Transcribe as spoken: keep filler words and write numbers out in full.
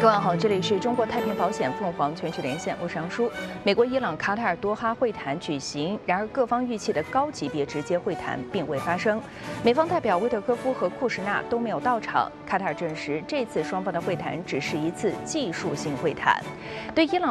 各位好，这里是中国太平保险凤凰全球连线，我是杨舒。美国、伊朗、卡塔尔多哈会谈举行，然而各方预期的高级别直接会谈并未发生。美方代表维特科夫和库什纳都没有到场。卡塔尔证实，这次双方的会谈只是一次技术性会谈。对伊朗